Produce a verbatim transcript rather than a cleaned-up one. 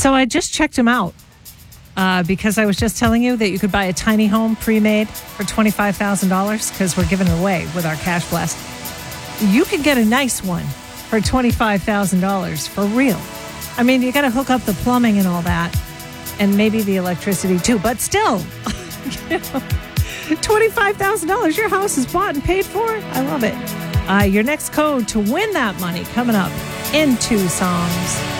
So I just checked them out uh, because I was just telling you that you could buy a tiny home pre-made for twenty-five thousand dollars because we're giving it away with our Cash Blast. You can get a nice one for twenty-five thousand dollars for real. I mean, you got to hook up the plumbing and all that and maybe the electricity too. But still, you know, twenty-five thousand dollars. Your house is bought and paid for. I love it. Uh, your next code to win that money coming up in two songs.